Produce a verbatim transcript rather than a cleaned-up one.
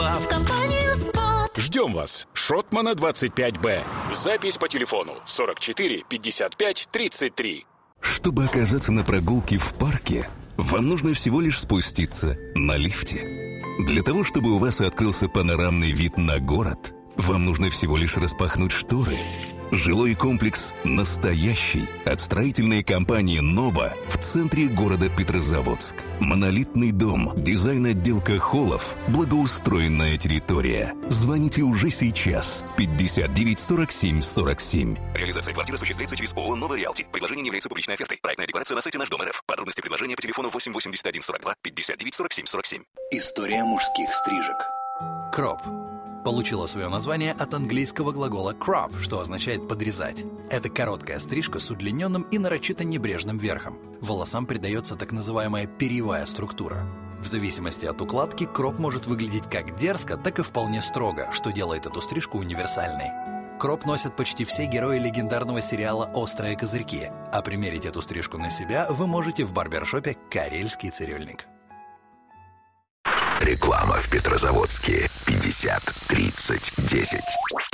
В компанию «Спот». Ждем вас. Шотмана двадцать пять Б. Запись по телефону сорок четыре пятьдесят пять тридцать три. Чтобы оказаться на прогулке в парке, вам нужно всего лишь спуститься на лифте. Для того, чтобы у вас открылся панорамный вид на город, вам нужно всего лишь распахнуть шторы. Жилой комплекс «Настоящий» от строительной компании «Нова» в центре города Петрозаводск. Монолитный дом, дизайн-отделка холлов, благоустроенная территория. Звоните уже сейчас. пятьдесят девять сорок семь сорок семь. Реализация квартиры осуществляется через ООО «Нова Реалти». Предложение не является публичной офертой. Проектная декларация на сайте наш дом РФ. Подробности предложения по телефону восемь восемьдесят один сорок два пятьдесят девять сорок семь сорок семь. История мужских стрижек. Кроп получила свое название от английского глагола crop, что означает «подрезать». Это короткая стрижка с удлиненным и нарочито небрежным верхом. Волосам придается так называемая перьевая структура. В зависимости от укладки, кроп может выглядеть как дерзко, так и вполне строго, что делает эту стрижку универсальной. Кроп носят почти все герои легендарного сериала «Острые козырьки», а примерить эту стрижку на себя вы можете в барбершопе «Карельский цирюльник». Реклама в Петрозаводске. пятьдесят тридцать десять.